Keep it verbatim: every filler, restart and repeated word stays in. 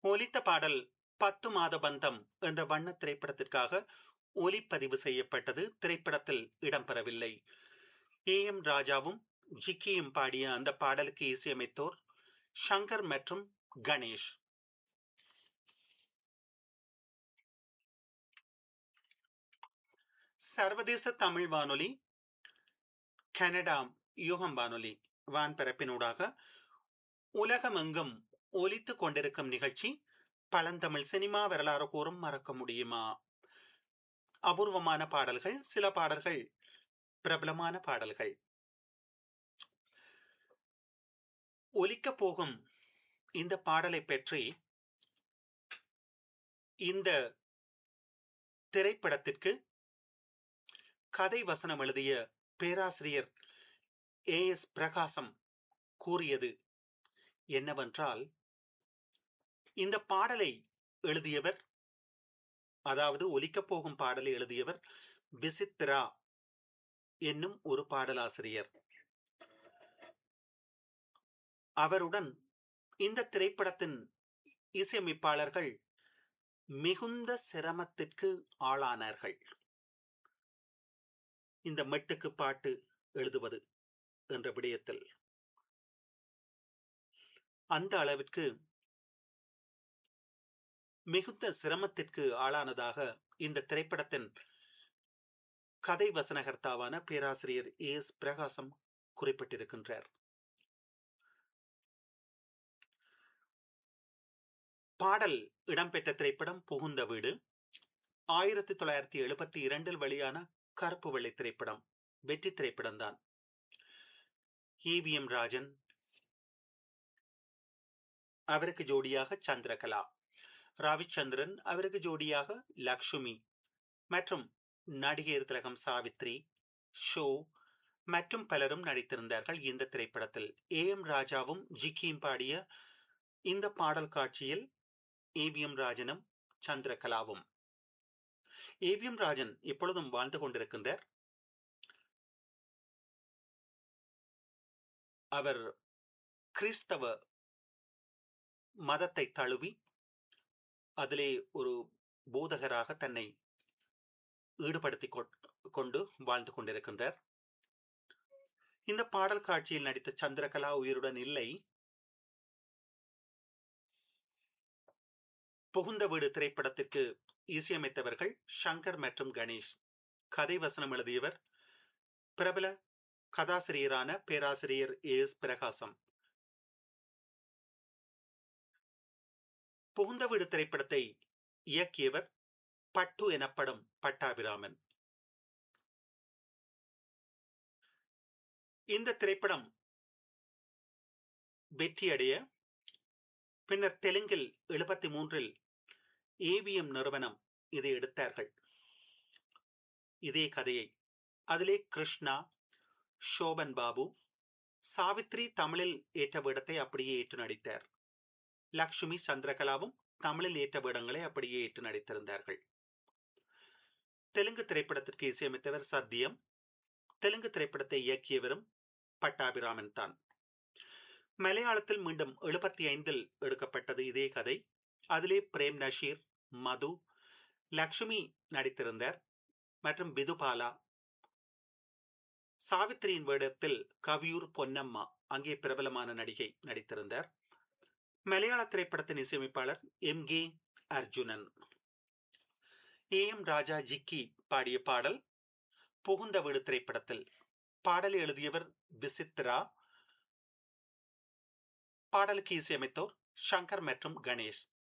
ஒலித்த பாடல் பத்து மாத பந்தம் என்ற வண்ண திரைப்படத்திற்காக ஒலிப்பதிவு செய்யப்பட்டது. திரைப்படத்தில் இடம்பெறவில்லை. ஏ எம் ராஜாவும் ஜிக்கியும் பாடிய அந்த பாடலுக்கு இசையமைத்தோர் ஷங்கர் மற்றும் கணேஷ். சர்வதேச தமிழ் வானொலி, கனடா யுகம் வானொலி வான்பரப்பினூடாக உலகமெங்கும் ஒலித்துக் கொண்டிருக்கும் நிகழ்ச்சி பழந்தமிழ் சினிமா வரலாறு கூறும் மறக்க முடியுமா? அபூர்வமான பாடல்கள், சில பாடல்கள் பிரபலமான பாடல்கள். ஒலிக்கப் போகும் இந்த பாடலை பற்றி இந்த திரைப்படத்திற்கு கதை வசனம் எழுதிய பேராசிரியர் ஏ எஸ் பிரகாசம் கூறியது என்னவென்றால், இந்த பாடலை எழுதியவர், அதாவது ஒலிக்கப் போகும் பாடலை எழுதியவர் விசித்ரா என்னும் ஒரு பாடலாசிரியர். அவருடன் இந்த திரைப்படத்தின் இசையமைப்பாளர்கள் மிகுந்த சிரமத்திற்கு ஆளானார்கள். இந்த மெட்டுக்கு பாட்டு எழுதுவது என்ற விடயத்தில் அந்த அளவிற்கு மிகுந்த சிரமத்திற்கு ஆளானதாக இந்த திரைப்படத்தின் கதை வசனகர்த்தாவான பேராசிரியர் ஏ எஸ் பிரகாசம் குறிப்பிட்டிருக்கின்றார். பாடல் இடம்பெற்ற திரைப்படம் புகுந்த வீடு. ஆயிரத்தி தொள்ளாயிரத்தி எழுபத்தி இரண்டில் வெளியான கருப்பு வெள்ளை திரைப்படம். வெற்றி திரைப்படம் தான். ஏ வி எம் ராஜன், அவருக்கு ஜோடியாக சந்திரகலா, ரவிச்சந்திரன், அவருக்கு ஜோடியாக லக்ஷ்மி மற்றும் நடிகர் திலகம் சாவித்ரி, ஷோ மற்றும் பலரும் நடித்திருந்தார்கள் இந்த திரைப்படத்தில். ஏ எம் ராஜாவும் ஜிக்கியும் பாடிய இந்த பாடல் காட்சியில் A V M ராஜனும் சந்திரகலாவும். A V M Rajan இப்பொழுதும் வாழ்ந்து கொண்டிருக்கின்றார். அவர் கிறிஸ்தவ மதத்தை தழுவி அதிலே ஒரு போதகராக தன்னை ஈடுபடுத்திக் கொண்டு வாழ்ந்து கொண்டிருக்கின்றார். இந்த பாடல் காட்சியில் நடித்த சந்திரகலா உயிருடன் இல்லை. புகுந்த வீடு திரைப்படத்திற்கு இசையமைத்தவர்கள் ஷங்கர் மற்றும் கணேஷ். கதை வசனம் எழுதியவர் பிரபல கதாசிரியரான பேராசிரியர் ஏ எஸ் பிரகாசம். புகுந்த வீடு திரைப்படத்தை இயக்கியவர் பட்டு எனப்படும் பட்டாபிராமன். இந்த திரைப்படம் வெற்றியடைய பின்னர் தெலுங்கில் எழுபத்தி மூன்றில் ஏ வி எம் நிறுவனம் இதை எடுத்தார்கள், இதே கதையை. அதிலே கிருஷ்ணா, சோபன் பாபு, சாவித்ரி தமிழில் ஏற்ற வேடத்தை அப்படியே ஏற்று நடித்தார். லக்ஷ்மி, சந்திரகலாவும் தமிழில் ஏற்ற வேடங்களை அப்படியே ஏற்று நடித்திருந்தார்கள். தெலுங்கு திரைப்படத்திற்கு இசையமைத்தவர் சத்யம். தெலுங்கு திரைப்படத்தை இயக்கியவரும் பட்டாபிராமன் தான். மலையாளத்தில் மீண்டும் எழுபத்தி ஐந்தில் எடுக்கப்பட்டது இதே கதை. அதிலே பிரேம் நஷீர், மது, லக்ஷ்மி நடித்திருந்தார் மற்றும் விதுபாலா. சாவித்திரியின் வேடத்தில் கவியூர் பொன்னம்மா, அங்கே பிரபலமான நடிகை, நடித்திருந்தார். மலையாள திரைப்படத்தின் இசையமைப்பாளர் M K Arjunan. A M ராஜா ஜிக்கி பாடிய பாடல் புகுந்த வீடு திரைப்படத்தில். பாடலை எழுதியவர் விசித்ரா. பாடலுக்கு இசையமைத்தோர் ஷங்கர் மற்றும் கணேஷ்.